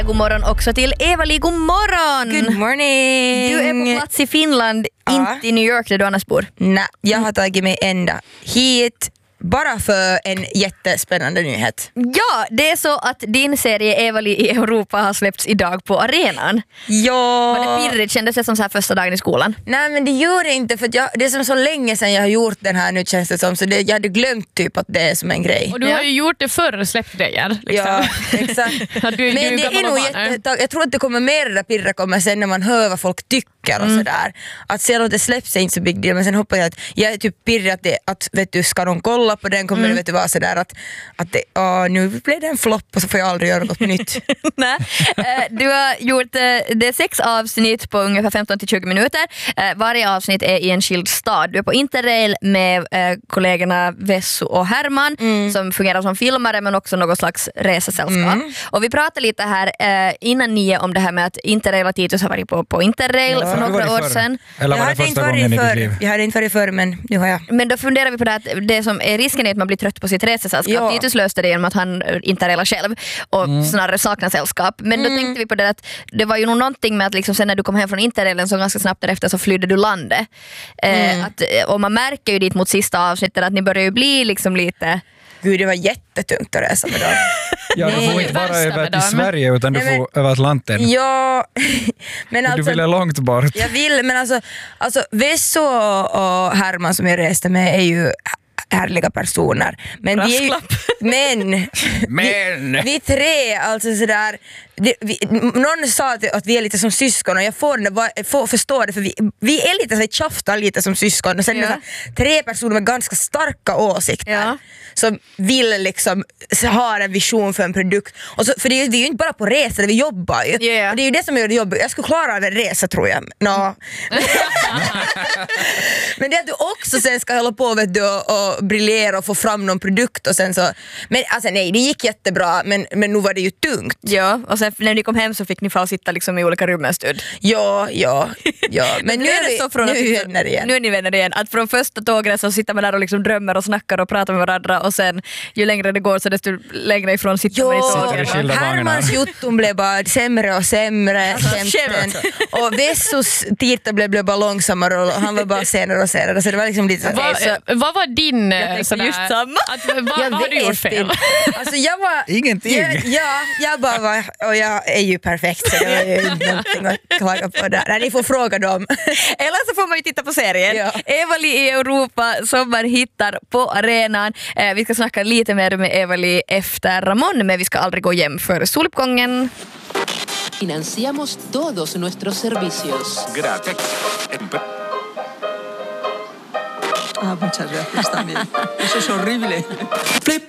God morgon också till Eva-Li, god morgon! Good morning! Du är på plats i Finland, inte i New York där du annars bor. Nej, jag har tagit mig ända hit bara för en jättespännande nyhet. Ja, det är så att din serie Eva-Li i Europa har släppts idag på arenan. Ja. Var det pirrigt? Kändes det som så här första dagen i skolan? Nej, men det gör det inte, för att det är som så länge sedan jag har gjort den här nu, känns det som, så jag hade glömt typ att det är som en grej. Och du har ju gjort det förr, släppt grejer. Liksom. Ja, exakt. Men Men det är nog jag tror att det kommer mer, det där pirra kommer sen när man hör vad folk tycker och sådär. Att se att det släpps är inte så big deal, men sen hoppas jag att jag är typ pirrig att vet du, ska de kolla på den, kommer det vet du vara sådär att nu blev det en flopp och så får jag aldrig göra något nytt. Nej. Du har gjort det är 6 avsnitt på ungefär 15-20 minuter. Varje avsnitt är i en skild stad. Du är på Interrail med kollegorna Vessu och Herman som fungerar som filmare men också något slags resesällskap. Och vi pratade lite här innan 9 om det här med att Interrail och Titus har varit på Interrail för några år sedan. Eller var det första gången i ditt liv? Jag hade inte varit förr, men nu har jag. Men då funderar vi på det att det som är risken är att man blir trött på sitt resesällskap. Ja. Titus löste det genom att han interrailar själv och snarare saknar sällskap. Men då tänkte vi på det att det var ju nog någonting med att liksom sen när du kom hem från interrailen så ganska snabbt därefter så flydde du landet. Och man märker ju dit mot sista avsnittet att ni börjar ju bli liksom lite... Gud, det var jättetungt att resa med dem. Ja, du får inte bara över till Sverige utan du får över Atlanten. Ja, men alltså... Du vill långt bort. Jag vill, men alltså Vessu och Herman som jag reste med är ju härliga personer. Men vi är ju, men vi tre, alltså sådär, någon sa att vi är lite som syskon och jag får förstå det, för vi är lite så tjaftar lite som syskon och sen är det så här, 3 personer med ganska starka åsikter som vill liksom ha en vision för en produkt. Och så, för vi är ju inte bara på resor, vi jobbar ju. Och det är ju det som gör det jobbigt. Jag skulle klara av en resa tror jag. Men det är att du också sen ska hålla på vet du, och briljera och få fram någon produkt och sen så, men alltså nej, det gick jättebra men nu var det ju tungt. Ja, och sen när ni kom hem så fick ni få sitta liksom i olika rum en stund. Ja. Men nu är det så från nu är ni vänner igen. Att från första tågresan så sitter man där och liksom drömmer och snackar och pratar med varandra och sen ju längre det går så desto längre ifrån sitter man i tåget. Hermans jutton blev bara sämre och sämre och Vessus tita blev bara långsammare och han var bara senare och senare, så det var liksom lite vad var din sådär, just samma? Vad har du gjort fel? Alltså jag var ingenting. Jag bara var, och jag är ju perfekt så det var ju inte någonting att klaga på där. Nej, ni får fråga dem. Eller så får man ju titta på serien. Eva-Li i Europa som man hittar på arenan. Vi ska snacka lite mer med Eva-Li efter Ramon, men vi ska aldrig gå hem för soluppgången. Financiamos todos nuestros servicios. Gracias. Muchas gracias también. Eso es horrible. Flip,